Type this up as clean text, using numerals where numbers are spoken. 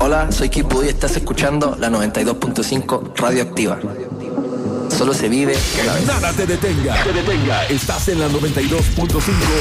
Hola, soy Kipu y estás escuchando la 92.5 Radioactiva. Solo se vive una vez. Nada te detenga. Estás en la 92.5